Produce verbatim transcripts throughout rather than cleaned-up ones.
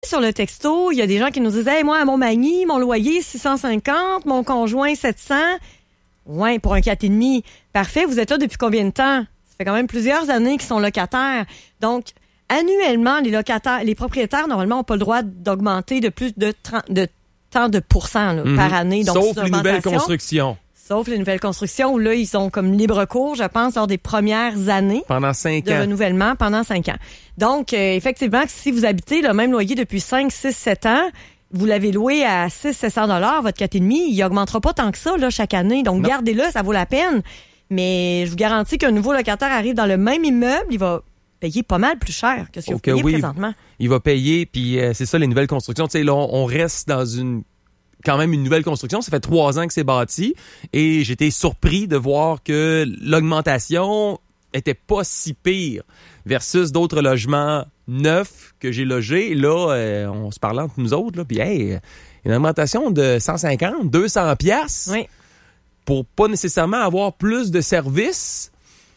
sur le texto, il y a des gens qui nous disent « Hey, moi, à Montmagny, mon loyer, six cent cinquante, mon conjoint, sept cents. » Ouais, pour un quatre et demi. Parfait, vous êtes là depuis combien de temps? Ça fait quand même plusieurs années qu'ils sont locataires. Donc, annuellement, les locataires, les propriétaires, normalement, n'ont pas le droit d'augmenter de plus de trente, de tant de pourcents là, mm-hmm. par année. Donc, sauf les nouvelles constructions. Sauf les nouvelles constructions où là, ils sont comme libre cours, je pense, lors des premières années. Pendant cinq de ans. De renouvellement pendant cinq ans. Donc, euh, effectivement, si vous habitez le même loyer depuis cinq, six, sept ans, vous l'avez loué à six cents à sept cents dollars, votre quatre et demi, il augmentera pas tant que ça là, chaque année. Donc, non. Gardez-le, ça vaut la peine. Mais je vous garantis qu'un nouveau locataire arrive dans le même immeuble, il va payer pas mal plus cher que ce que okay, vous payez oui, présentement. Il va payer, puis euh, c'est ça, les nouvelles constructions. Tu sais, là, on, on reste dans une... quand même une nouvelle construction. Ça fait trois ans que c'est bâti et j'étais surpris de voir que l'augmentation était pas si pire versus d'autres logements neufs que j'ai logés. Là, euh, on se parlait entre nous autres, là, puis hey, une augmentation de cent cinquante, deux cents piastres oui. pour pas nécessairement avoir plus de services.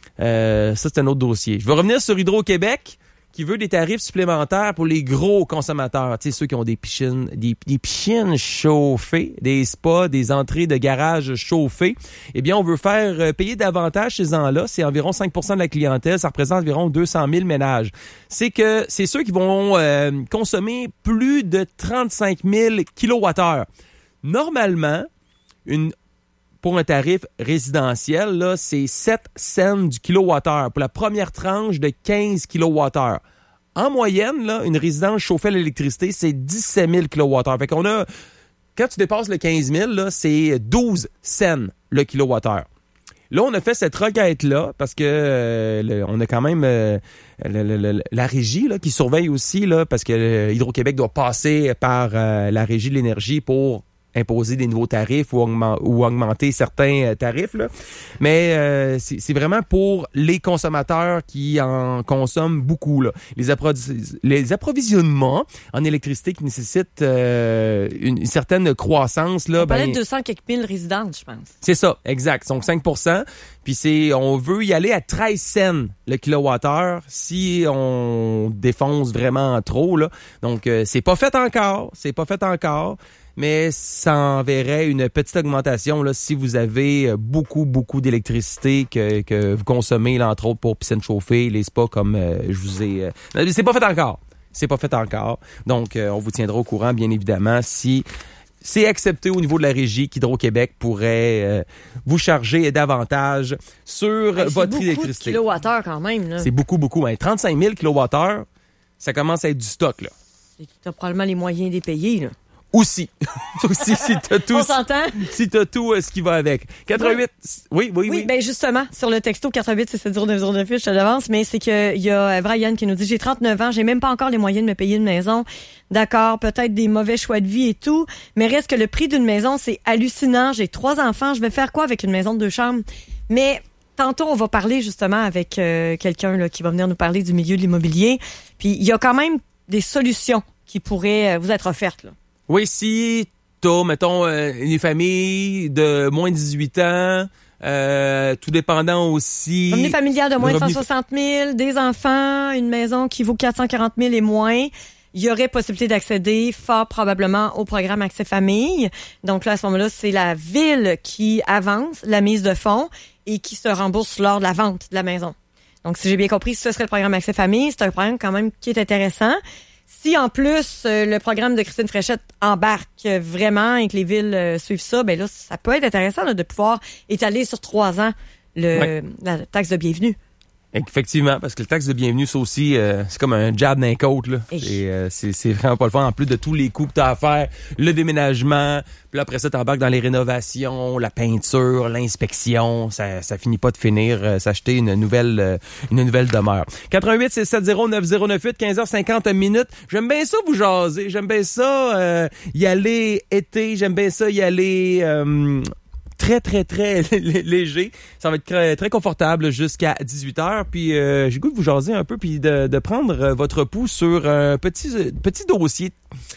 Euh, ça, c'est un autre dossier. Je vais revenir sur Hydro-Québec qui veut des tarifs supplémentaires pour les gros consommateurs, tu sais, ceux qui ont des piscines, des, des piscines chauffées, des spas, des entrées de garage chauffées. Eh bien, on veut faire payer davantage ces gens-là. C'est environ cinq pour cent de la clientèle. Ça représente environ deux cent mille ménages. C'est que c'est ceux qui vont euh, consommer plus de trente-cinq mille kilowattheures. Normalement, une pour un tarif résidentiel, là, c'est sept cents du kilowattheure pour la première tranche de quinze kilowattheures. En moyenne, là, une résidence chauffée à l'électricité, c'est dix-sept mille kilowattheures. Fait qu'on a, quand tu dépasses le quinze mille, là, c'est douze cents le kilowattheure. Là, on a fait cette requête-là parce que euh, le, on a quand même euh, le, le, le, la régie là, qui surveille aussi, là, parce que euh, Hydro-Québec doit passer par euh, la régie de l'énergie pour imposer des nouveaux tarifs ou, augment, ou augmenter certains tarifs. Là. Mais euh, c'est, c'est vraiment pour les consommateurs qui en consomment beaucoup. Là. Les, appro- les approvisionnements en électricité qui nécessitent euh, une, une certaine croissance. Là, on parlait ben, de deux cents quelques mille résidentes, je pense. C'est ça, exact. Donc cinq pour cent. Puis c'est, on veut y aller à treize cents le kilowattheure si on défonce vraiment trop. Là. Donc euh, c'est pas fait encore. C'est pas fait encore. Mais ça enverrait une petite augmentation là, si vous avez beaucoup, beaucoup d'électricité que, que vous consommez, là, entre autres pour piscine chauffée, les spas comme euh, je vous ai... Euh... C'est pas fait encore. C'est pas fait encore. Donc, euh, on vous tiendra au courant, bien évidemment, si c'est accepté au niveau de la régie qu'Hydro-Québec pourrait euh, vous charger davantage sur hey, votre électricité. électricité. C'est beaucoup de kilowattheures quand même. Là. C'est beaucoup, beaucoup. Hein. trente-cinq mille kilowattheures, ça commence à être du stock. Là. Tu as probablement les moyens de les payer, là. Aussi. Aussi, si t'as tout. On s'entend? Si t'as tout euh, ce qui va avec. quatre-vingt-huit. Oui, oui, oui. Oui, ben justement, sur le texto quatre-vingt-huit six sept zéro neuf zéro neuf, je te l'avance, mais c'est que il y a Brian qui nous dit, j'ai trente-neuf ans, j'ai même pas encore les moyens de me payer une maison. D'accord, peut-être des mauvais choix de vie et tout, mais reste que le prix d'une maison, c'est hallucinant. J'ai trois enfants, je vais faire quoi avec une maison de deux chambres? Mais tantôt, on va parler justement avec euh, quelqu'un là, qui va venir nous parler du milieu de l'immobilier. Puis il y a quand même des solutions qui pourraient euh, vous être offertes, là. Oui, si t'as, mettons, euh, une famille de moins de dix-huit ans, euh, tout dépendant aussi... Revenu familial de moins de revenu... cent soixante mille, des enfants, une maison qui vaut quatre cent quarante mille et moins, il y aurait possibilité d'accéder fort probablement au programme Accès Famille. Donc là, à ce moment-là, c'est la ville qui avance la mise de fonds et qui se rembourse lors de la vente de la maison. Donc, si j'ai bien compris, ce serait le programme Accès Famille. C'est un programme quand même qui est intéressant. Si en plus euh, le programme de Christine Fréchette embarque vraiment et que les villes euh, suivent ça, ben là, ça peut être intéressant là, de pouvoir étaler sur trois ans le, ouais. la taxe de bienvenue. Effectivement, parce que le taxe de bienvenue, ça aussi, euh, c'est comme un jab d'un côte, là. Et euh, c'est, c'est vraiment pas le fun. En plus de tous les coûts que t'as à faire, le déménagement, puis là, après ça, t'embarques dans les rénovations, la peinture, l'inspection, ça, ça finit pas de finir, euh, s'acheter une nouvelle, euh, une nouvelle demeure. quatre-vingt-huit six sept zéro neuf zéro neuf huit, quinze heures cinquante minutes. J'aime bien ça vous jaser, j'aime bien ça euh, y aller été, j'aime bien ça y aller... Euh, très, très, très léger. Ça va être très, très confortable jusqu'à dix-huit heures. Puis euh, j'ai goût de vous jaser un peu puis de, de prendre votre pouls sur un petit, petit dossier.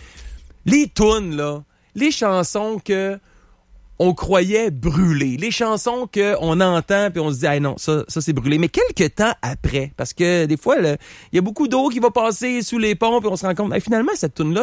Les tunes, là. Les chansons que on croyait brûler. Les chansons qu'on entend puis on se dit, ah non, ça, ça c'est brûlé. Mais quelques temps après, parce que des fois, il y a beaucoup d'eau qui va passer sous les ponts puis on se rend compte, hey, finalement, cette tune-là,